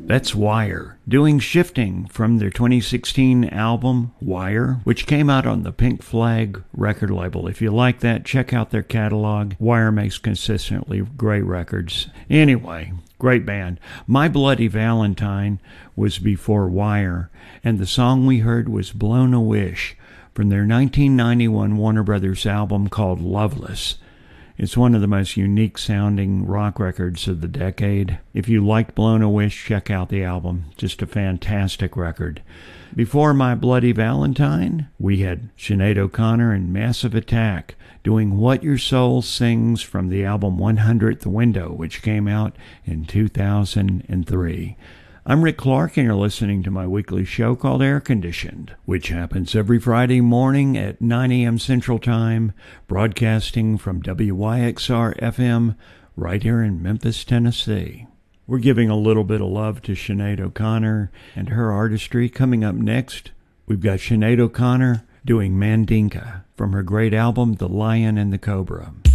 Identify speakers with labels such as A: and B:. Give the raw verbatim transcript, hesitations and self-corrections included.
A: That's Wire, doing Shifting from their twenty sixteen album, Wire, which came out on the Pink Flag record label. If you like that, check out their catalog. Wire makes consistently great records. Anyway, great band. My Bloody Valentine was before Wire, and the song we heard was Blown a Wish from their nineteen ninety-one Warner Brothers album called Loveless. It's one of the most unique sounding rock records of the decade. If you liked Blown a Wish, check out the album. Just a fantastic record. Before My Bloody Valentine, we had Sinead O'Connor and Massive Attack doing What Your Soul Sings from the album one hundredth Window, which came out in two thousand three. I'm Rick Clark, and you're listening to my weekly show called Air Conditioned, which happens every Friday morning at nine a.m. Central Time, broadcasting from W Y X R F M right here in Memphis, Tennessee. We're giving a little bit of love to Sinead O'Connor and her artistry. Coming up next, we've got Sinead O'Connor doing Mandinka from her great album, The Lion and the Cobra.